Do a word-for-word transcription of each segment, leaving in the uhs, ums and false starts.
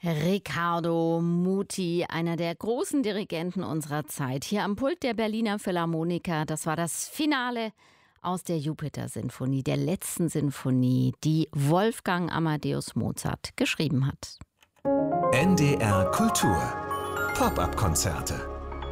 Riccardo Muti, einer der großen Dirigenten unserer Zeit, hier am Pult der Berliner Philharmoniker. Das war das Finale aus der Jupiter-Sinfonie, der letzten Sinfonie, die Wolfgang Amadeus Mozart geschrieben hat. N D R Kultur. Pop-up-Konzerte.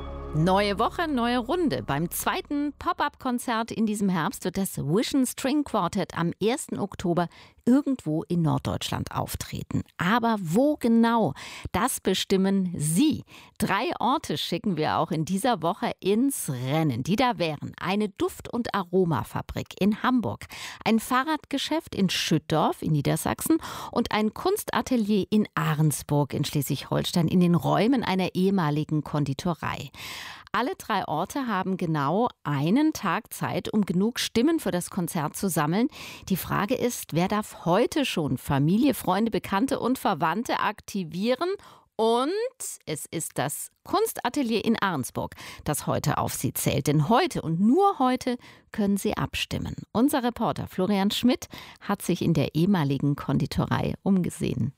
Neue Woche, neue Runde. Beim zweiten Pop-up-Konzert in diesem Herbst wird das Vision String Quartet am ersten Oktober irgendwo in Norddeutschland auftreten. Aber wo genau? Das bestimmen Sie. Drei Orte schicken wir auch in dieser Woche ins Rennen. Die da wären: eine Duft- und Aromafabrik in Hamburg, ein Fahrradgeschäft in Schüttorf in Niedersachsen und ein Kunstatelier in Ahrensburg in Schleswig-Holstein in den Räumen einer ehemaligen Konditorei. Alle drei Orte haben genau einen Tag Zeit, um genug Stimmen für das Konzert zu sammeln. Die Frage ist, wer darf heute schon Familie, Freunde, Bekannte und Verwandte aktivieren? Und es ist das Kunstatelier in Ahrensburg, das heute auf Sie zählt. Denn heute und nur heute können Sie abstimmen. Unser Reporter Florian Schmidt hat sich in der ehemaligen Konditorei umgesehen.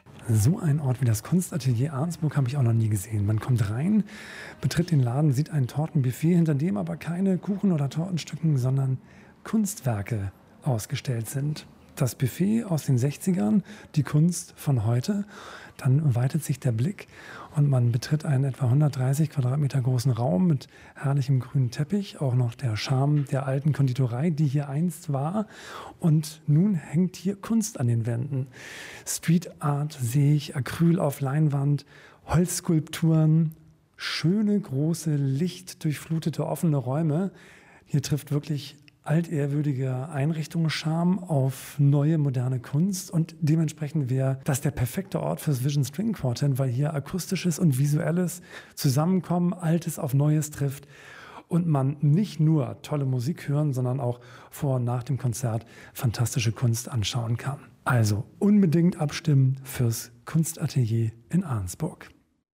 So ein Ort wie das Kunstatelier Ahrensburg habe ich auch noch nie gesehen. Man kommt rein, betritt den Laden, sieht ein Tortenbuffet, hinter dem aber keine Kuchen oder Tortenstücken, sondern Kunstwerke ausgestellt sind. Das Buffet aus den sechzigern, die Kunst von heute. Dann weitet sich der Blick und man betritt einen etwa hundertdreißig Quadratmeter großen Raum mit herrlichem grünen Teppich. Auch noch der Charme der alten Konditorei, die hier einst war. Und nun hängt hier Kunst an den Wänden. Street Art sehe ich, Acryl auf Leinwand, Holzskulpturen, schöne, große, lichtdurchflutete, offene Räume. Hier trifft wirklich altehrwürdiger Einrichtungscharme auf neue, moderne Kunst. Und dementsprechend wäre das der perfekte Ort fürs Vision String Quartet, weil hier Akustisches und Visuelles zusammenkommen, Altes auf Neues trifft und man nicht nur tolle Musik hören, sondern auch vor und nach dem Konzert fantastische Kunst anschauen kann. Also unbedingt abstimmen fürs Kunstatelier in Ahrensburg.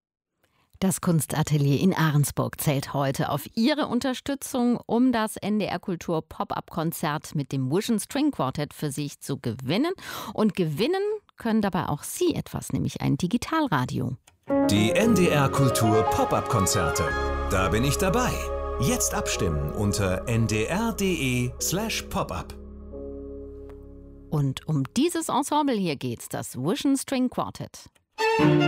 Das Kunstatelier in Ahrensburg zählt heute auf Ihre Unterstützung, um das N D R Kultur Pop-up-Konzert mit dem Vision String Quartet für sich zu gewinnen. Und gewinnen können dabei auch Sie etwas, nämlich ein Digitalradio. Die N D R Kultur Pop-up-Konzerte. Da bin ich dabei. Jetzt abstimmen unter n d r punkt d e slash pop-up. Und um dieses Ensemble hier geht's, das Vision String Quartet.